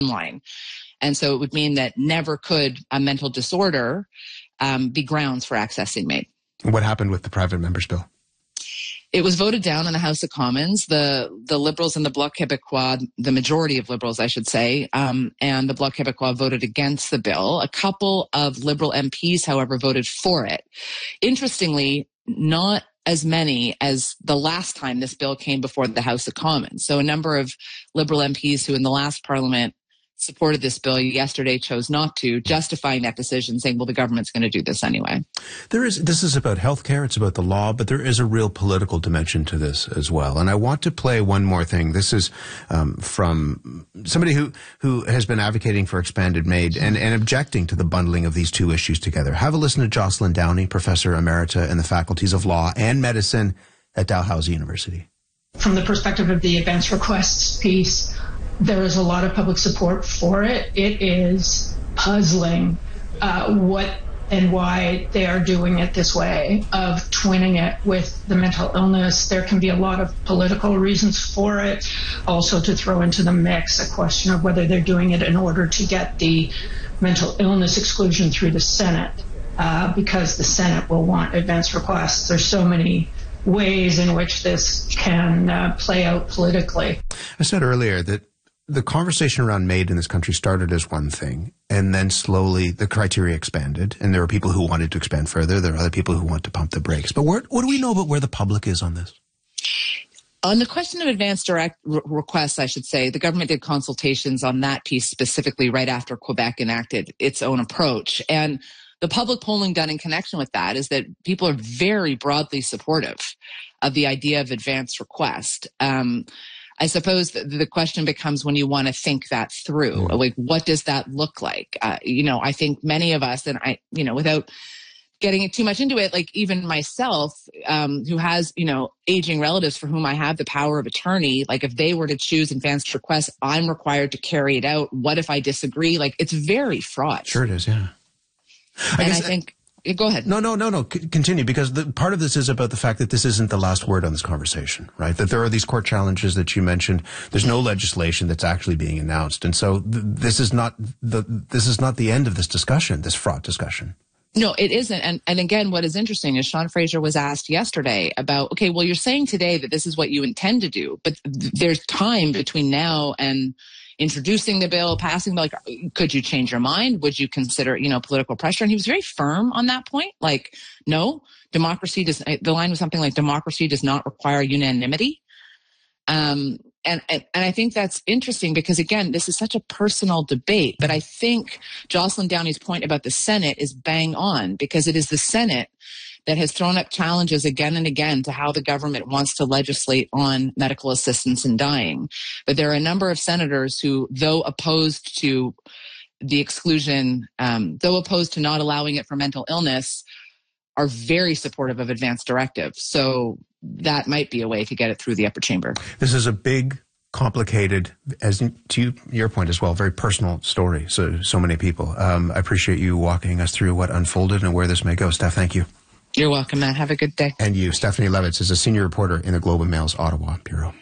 line. And so it would mean that never could a mental disorder be grounds for accessing MAID. What happened with the private members bill? It was voted down in the House of Commons. The Liberals and the Bloc Québécois, the majority of Liberals, I should say, and the Bloc Québécois voted against the bill. A couple of Liberal MPs, however, voted for it. Interestingly, not as many as the last time this bill came before the House of Commons. So a number of Liberal MPs who in the last Parliament supported this bill yesterday chose not to, justifying that decision, saying, well, the government's going to do this anyway. This is about healthcare, it's about the law, but there is a real political dimension to this as well. And I want to play one more thing. This is from somebody who has been advocating for expanded MAID and objecting to the bundling of these two issues together. Have a listen to Jocelyn Downey, Professor Emerita in the Faculties of Law and Medicine at Dalhousie University. From the perspective of the advance requests piece, there is a lot of public support for it. It is puzzling what and why they are doing it this way, of twinning it with the mental illness. There can be a lot of political reasons for it. Also, to throw into the mix a question of whether they're doing it in order to get the mental illness exclusion through the Senate, because the Senate will want advance requests. There's so many ways in which this can play out politically. I said earlier that the conversation around MAID in this country started as one thing, and then slowly the criteria expanded, and there were people who wanted to expand further. There are other people who want to pump the brakes. But what do we know about where the public is on this? On the question of advance direct requests, I should say, the government did consultations on that piece specifically right after Quebec enacted its own approach. And the public polling done in connection with that is that people are very broadly supportive of the idea of advance request. I suppose the question becomes when you want to think that through, like, what does that look like? I think many of us, and without getting too much into it, like even myself, who has, aging relatives for whom I have the power of attorney, like if they were to choose advanced requests, I'm required to carry it out. What if I disagree? Like, it's very fraught. Sure it is, yeah. I think... Go ahead. No. Continue, because part of this is about the fact that this isn't the last word on this conversation, right? That there are these court challenges that you mentioned. There's no legislation that's actually being announced, and so this is not the end of this discussion, this fraught discussion. No, it isn't. And again, what is interesting is Sean Fraser was asked yesterday about, okay, well, you're saying today that this is what you intend to do, but there's time between now and introducing the bill, passing, like, could you change your mind? Would you consider, political pressure? And he was very firm on that point. Like, no, the line was something like, democracy does not require unanimity. And I think that's interesting because, again, this is such a personal debate. But I think Jocelyn Downey's point about the Senate is bang on, because it is the Senate that has thrown up challenges again and again to how the government wants to legislate on medical assistance in dying. But there are a number of senators who, though opposed to the exclusion, though opposed to not allowing it for mental illness, are very supportive of advanced directives. So that might be a way to get it through the upper chamber. This is a big, complicated, as to your point as well, very personal story. So many people. I appreciate you walking us through what unfolded and where this may go. Steph, thank you. You're welcome, Matt. Have a good day. And you. Stephanie Levitz is a senior reporter in the Globe and Mail's Ottawa Bureau.